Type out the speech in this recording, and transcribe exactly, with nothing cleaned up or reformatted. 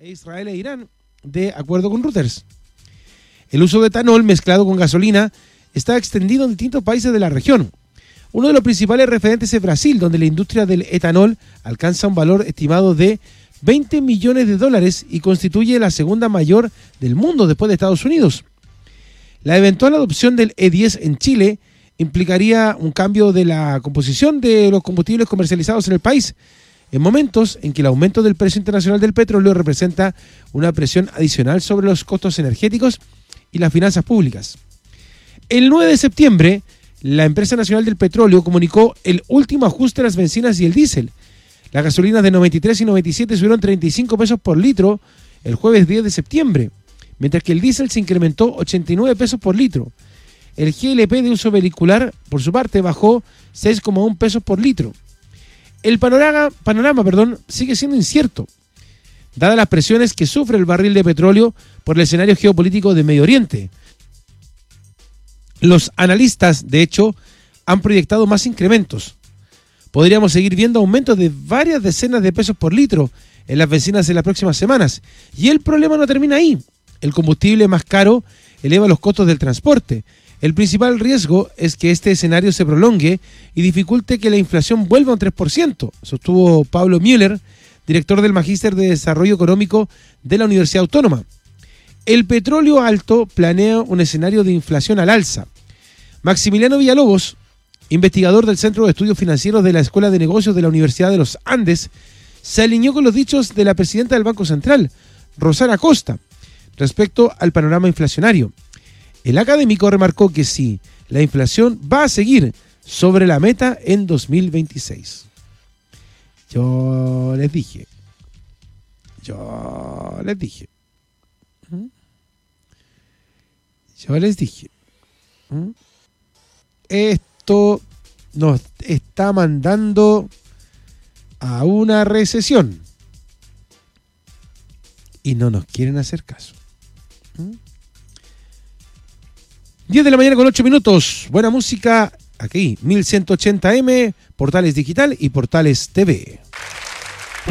Israel e Irán, de acuerdo con Reuters. El uso de etanol mezclado con gasolina está extendido en distintos países de la región. Uno de los principales referentes es Brasil, donde la industria del etanol alcanza un valor estimado de veinte millones de dólares y constituye la segunda mayor del mundo después de Estados Unidos. La eventual adopción del E diez en Chile implicaría un cambio de la composición de los combustibles comercializados en el país, en momentos en que el aumento del precio internacional del petróleo representa una presión adicional sobre los costos energéticos y las finanzas públicas. El nueve de septiembre, la Empresa Nacional del Petróleo comunicó el último ajuste de las bencinas y el diésel. Las gasolinas de noventa y tres y noventa y siete subieron treinta y cinco pesos por litro el jueves diez de septiembre, mientras que el diésel se incrementó ochenta y nueve pesos por litro. El G L P de uso vehicular, por su parte, bajó seis coma uno pesos por litro. El panorama, panorama perdón, sigue siendo incierto, dadas las presiones que sufre el barril de petróleo por el escenario geopolítico de Medio Oriente. Los analistas, de hecho, han proyectado más incrementos. Podríamos seguir viendo aumentos de varias decenas de pesos por litro en las bencinas en las próximas semanas. Y el problema no termina ahí. El combustible más caro eleva los costos del transporte. El principal riesgo es que este escenario se prolongue y dificulte que la inflación vuelva a un tres por ciento, sostuvo Pablo Müller, director del Magíster de Desarrollo Económico de la Universidad Autónoma. El petróleo alto planea un escenario de inflación al alza. Maximiliano Villalobos, investigador del Centro de Estudios Financieros de la Escuela de Negocios de la Universidad de los Andes, se alineó con los dichos de la presidenta del Banco Central, Rosana Costa, respecto al panorama inflacionario. El académico remarcó que sí, la inflación va a seguir sobre la meta en dos mil veintiséis. Yo les dije, yo les dije, yo les dije, esto nos está mandando a una recesión y no nos quieren hacer caso. diez de la mañana con ocho minutos. Buena música aquí, mil ciento ochenta eme, Portales Digital y Portales T V.